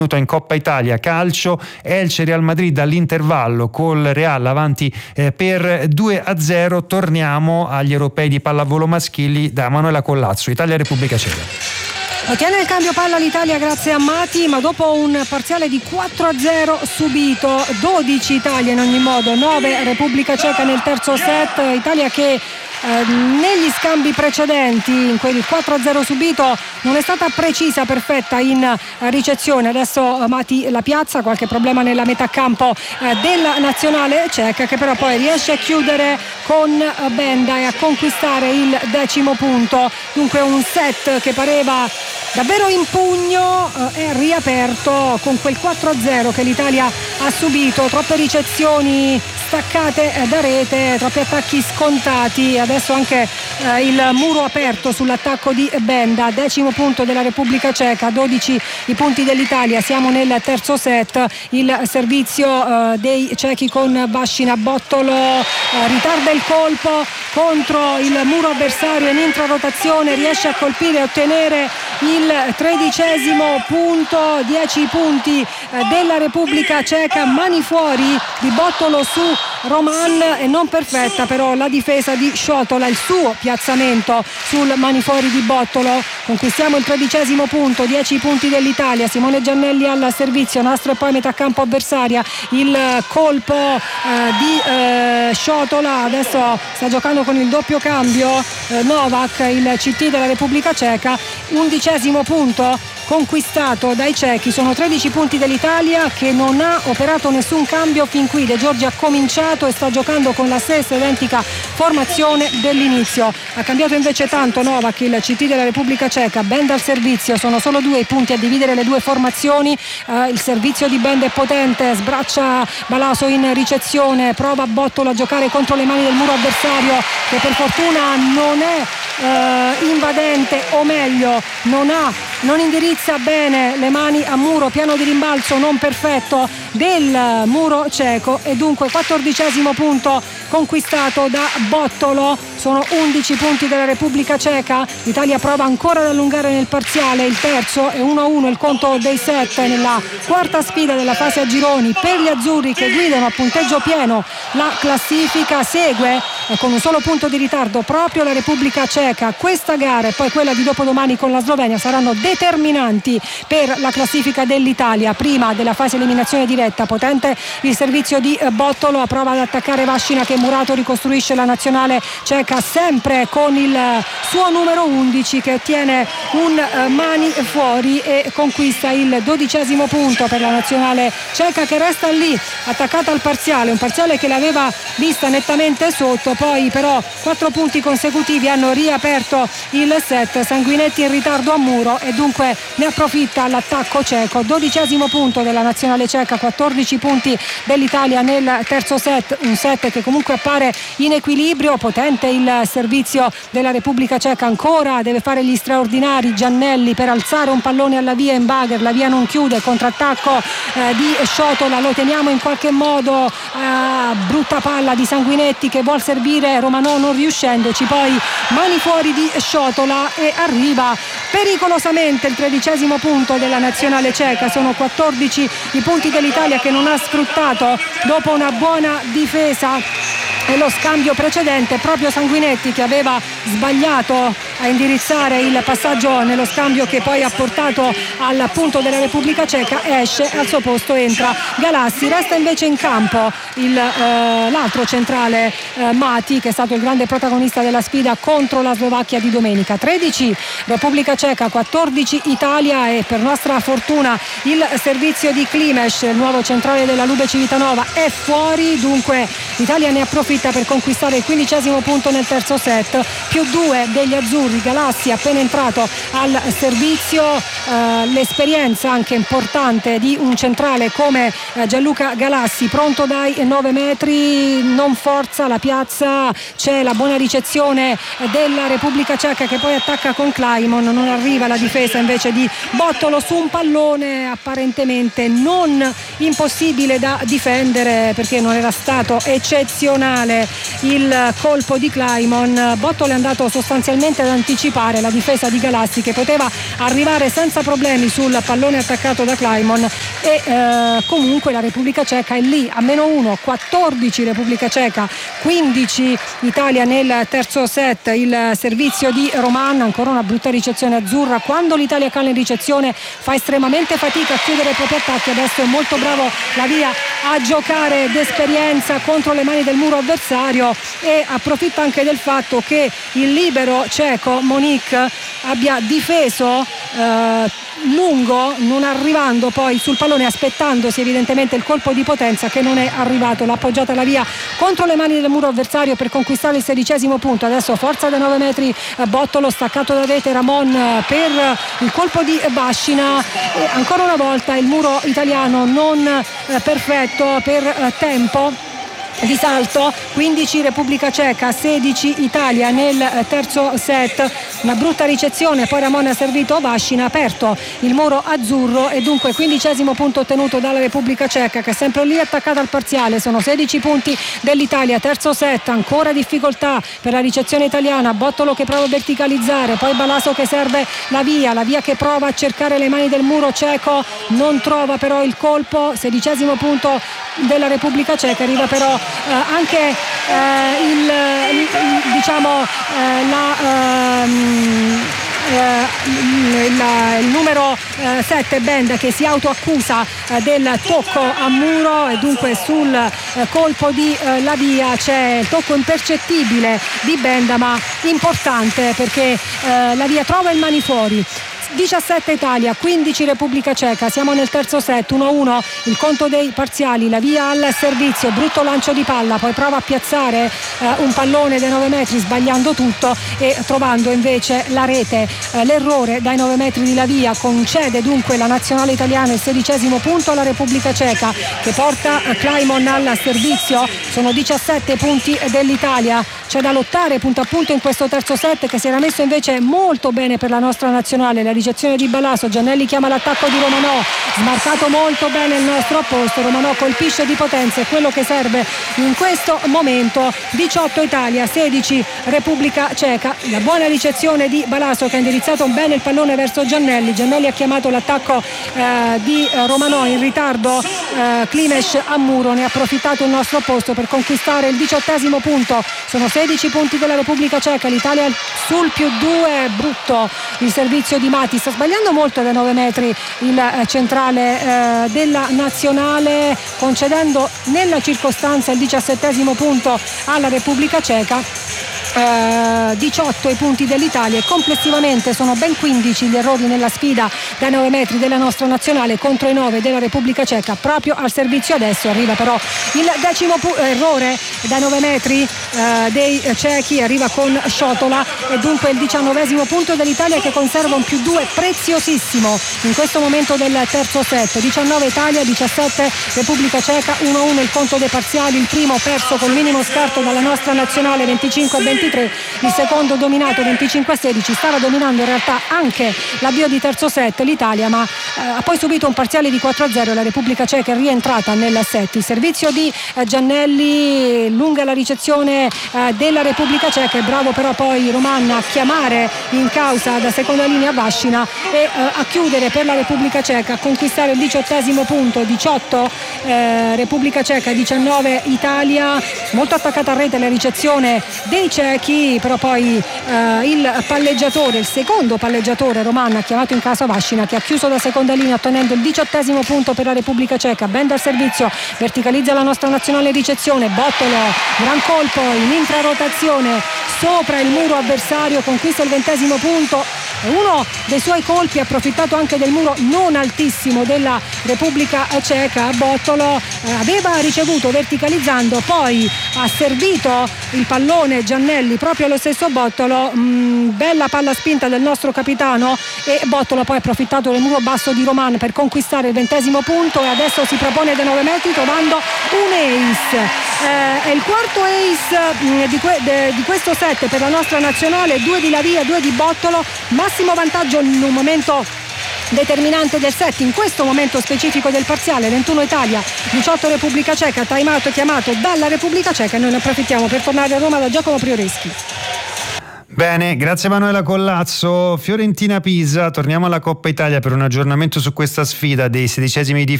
In Coppa Italia calcio, Elche Real Madrid all'intervallo col Real avanti per 2-0. Torniamo agli europei di pallavolo maschili da Manuela Collazzo, Italia Repubblica Ceca. Ottiene il cambio palla l'Italia grazie a Mati, ma dopo un parziale di 4-0 subito, 12 Italia in ogni modo, 9 Repubblica Ceca nel terzo set. Italia che negli scambi precedenti, in quel 4-0 subito, non è stata precisa, perfetta in ricezione. Adesso Mati la piazza, qualche problema nella metà campo della nazionale ceca, che però poi riesce a chiudere con Benda e a conquistare il 10° punto. Dunque un set che pareva davvero in pugno è riaperto con quel 4-0 che l'Italia ha subito. Troppe ricezioni staccate da rete, troppi attacchi scontati. Adesso anche il muro aperto sull'attacco di Benda. 10° punto della Repubblica Ceca, 12 i punti dell'Italia. Siamo nel terzo set. Il servizio dei cechi con Vascina. Bottolo ritarda il colpo contro il muro avversario in intrarotazione, riesce a colpire e ottenere il 13° punto. 10 punti della Repubblica Ceca. Mani fuori di Bottolo su Roman, e non perfetta però la difesa di Sciotola, il suo piazzamento sul mani fuori di Bottolo. Conquistiamo il 13° punto, 10 punti dell'Italia. Simone Giannelli al servizio, nastro e poi metà campo avversaria. Il colpo di Sciotola, adesso sta giocando con il doppio cambio Novak, il CT della Repubblica Ceca. 11° punto conquistato dai cechi. Sono 13 punti dell'Italia che non ha operato nessun cambio fin qui. De Giorgi ha cominciato e sta giocando con la stessa identica formazione dell'inizio. Ha cambiato invece tanto Novak, il CT della Repubblica Ceca. Benda al servizio, sono solo 2 i punti a dividere le due formazioni. Il servizio di Benda è potente, sbraccia Balaso in ricezione, prova Bottolo a giocare contro le mani del muro avversario, che per fortuna non è invadente, o meglio non indirizza bene le mani a muro. Piano di rimbalzo non perfetto del muro ceco, e dunque 14° punto conquistato da Bottolo. Sono 11 punti della Repubblica Ceca. L'Italia prova ancora ad allungare nel parziale. Il terzo è 1-1 il conto dei set nella quarta sfida della fase a gironi per gli azzurri, che guidano a punteggio pieno la classifica. Segue con un solo punto di ritardo proprio la Repubblica Ceca. Questa gara e poi quella di dopodomani con la Slovenia saranno determinanti per la classifica dell'Italia prima della fase eliminazione diretta. Potente il servizio di Bottolo, a prova ad attaccare Vascina, che Murato ricostruisce la nazionale ceca sempre con il suo numero 11, che ottiene un mani fuori e conquista il 12° punto per la nazionale ceca, che resta lì attaccata al parziale, un parziale che l'aveva vista nettamente sotto. Poi però 4 punti consecutivi hanno riaperto il set. Sanguinetti in ritardo a muro e dunque ne approfitta l'attacco ceco. 12° punto della nazionale ceca, 14 punti dell'Italia nel terzo set, un set che comunque appare in equilibrio. Potente il servizio della Repubblica Ceca, ancora deve fare gli straordinari Giannelli per alzare un pallone alla via in bagger. La via non chiude, contrattacco di Sciotola, lo teniamo in qualche modo, brutta palla di Sanguinetti che vuol servire Romanò, non riuscendoci. Poi mani fuori di Sciotola e arriva pericolosamente il 13° punto della nazionale ceca. Sono 14 i punti dell'Italia che non ha sfruttato dopo una buona difesa e lo scambio precedente. Proprio Sanguinetti, che aveva sbagliato a indirizzare il passaggio nello scambio che poi ha portato al punto della Repubblica Ceca, esce, al suo posto entra Galassi. Resta invece in campo l'altro centrale Mati, che è stato il grande protagonista della sfida contro la Slovacchia di domenica. 13 Repubblica Ceca, 14 Italia, e per nostra fortuna il servizio di Klimes, il nuovo centrale della Lube Civitanova, è fuori. Dunque l'Italia ne approfitta per conquistare il 15° punto nel terzo set. Più 2 degli azzurri. Galassi appena entrato al servizio. L'esperienza anche importante di un centrale come Gianluca Galassi, pronto dai 9 metri, non forza la piazza. C'è la buona ricezione della Repubblica Ceca, che poi attacca con Claimon. Non arriva la difesa invece di Bottolo su un pallone apparentemente non impossibile da difendere, perché non era stato eccezionale il colpo di Claimon. Bottolo è andato sostanzialmente ad anticipare la difesa di Galassi, che poteva arrivare senza problemi sul pallone attaccato da Klajmon, e comunque la Repubblica Ceca è lì a -1, 14 Repubblica Ceca, 15 Italia nel terzo set. Il servizio di Roman, ancora una brutta ricezione azzurra. Quando l'Italia cala in ricezione fa estremamente fatica a chiudere i propri attacchi. Adesso è molto bravo Lavia a giocare d'esperienza contro le mani del muro avversario, e approfitta anche del fatto che il libero ceco Monique abbia difeso lungo, non arrivando poi sul pallone, aspettandosi evidentemente il colpo di potenza che non è arrivato. L'ha appoggiata Lavia contro le mani del muro avversario per conquistare il 16° punto. Adesso forza da 9 metri Bottolo, staccato da rete Ramon per il colpo di Bascina, e ancora una volta il muro italiano non perfetto per tempo di salto. 15 Repubblica Ceca, 16 Italia nel terzo set. Una brutta ricezione, poi Ramon ha servito Vascina, ha aperto il muro azzurro, e dunque 15° punto ottenuto dalla Repubblica Ceca, che è sempre lì attaccata al parziale. Sono 16 punti dell'Italia. Terzo set, ancora difficoltà per la ricezione italiana. Bottolo che prova a verticalizzare, poi Balaso che serve Lavia che prova a cercare le mani del muro ceco, non trova però il colpo. 16° punto della Repubblica Ceca. Arriva però anche il numero 7 Benda, che si autoaccusa del tocco a muro, e dunque sul colpo di Lavia c'è il tocco impercettibile di Benda, ma importante, perché Lavia trova il mani fuori. 17 Italia, 15 Repubblica Ceca. Siamo nel terzo set, 1-1 il conto dei parziali. Lavia al servizio, brutto lancio di palla, poi prova a piazzare un pallone dai 9 metri sbagliando tutto e trovando invece la rete. L'errore dai 9 metri di Lavia concede dunque la nazionale italiana il 16° punto alla Repubblica Ceca, che porta Klajmon al servizio. Sono 17 punti dell'Italia. C'è da lottare punto a punto in questo terzo set, che si era messo invece molto bene per la nostra nazionale. La ricezione di Balaso, Giannelli chiama l'attacco di Romanò, smarcato molto bene il nostro opposto. Romanò colpisce di potenza, è quello che serve in questo momento. 18 Italia, 16 Repubblica Ceca. La buona ricezione di Balaso, che ha indirizzato bene il pallone verso Giannelli. Giannelli ha chiamato l'attacco di Romanò in ritardo. Klimes a muro, ne ha approfittato il nostro opposto per conquistare il 18° punto. Sono 16 punti della Repubblica Ceca, l'Italia sul +2. Brutto il servizio di Mati, sta sbagliando molto dai 9 metri il centrale della nazionale, concedendo nella circostanza il 17° punto alla Repubblica Ceca. 18 i punti dell'Italia, e complessivamente sono ben 15 gli errori nella sfida dai 9 metri della nostra nazionale contro i 9 della Repubblica Ceca. Proprio al servizio adesso arriva però il 10° errore dai 9 metri dei cechi, arriva con Sciotola, e dunque il 19° punto dell'Italia, che conserva un +2 preziosissimo in questo momento del terzo set. 19 Italia, 17 Repubblica Ceca, 1-1 il conto dei parziali. Il primo perso con minimo scarto dalla nostra nazionale, 25-23. Il secondo dominato 25-16. Stava dominando in realtà anche l'avvio di terzo set l'Italia, ma ha poi subito un parziale di 4-0. La Repubblica Ceca è rientrata nel set. Il servizio di Giannelli, lunga la ricezione della Repubblica Ceca, è bravo però poi Roman a chiamare in causa da seconda linea Vascina e a chiudere per la Repubblica Ceca, a conquistare il 18° punto. 18 Repubblica Ceca, 19 Italia. Molto attaccata a rete la ricezione dei cechi, però poi il palleggiatore, il secondo palleggiatore Roman, ha chiamato in casa Vascina, che ha chiuso da seconda linea ottenendo il 18° punto per la Repubblica Ceca. Benda al servizio, verticalizza la nostra nazionale ricezione. Bottolo, gran colpo in intrarotazione sopra il muro avversario, conquista il 20° punto. Uno dei suoi colpi, ha approfittato anche del muro non altissimo della Repubblica Ceca. Bottolo aveva ricevuto verticalizzando, poi ha servito il pallone Giannelli proprio allo stesso Bottolo. Bella palla spinta del nostro capitano, e Bottolo poi ha approfittato del muro basso di Roman per conquistare il 20° punto, e adesso si propone da 9 metri trovando un ace. È il quarto ace di questo set per la nostra nazionale. 2 di Lavia, 2 di Bottolo. Massimo vantaggio in un momento determinante del set, in questo momento specifico del parziale. 21 Italia, 18 Repubblica Ceca. Time out chiamato dalla Repubblica Ceca, e noi ne approfittiamo per tornare a Roma da Giacomo Prioreschi. Bene, grazie Manuela Collazzo. Fiorentina-Pisa, torniamo alla Coppa Italia per un aggiornamento su questa sfida dei 16esimi di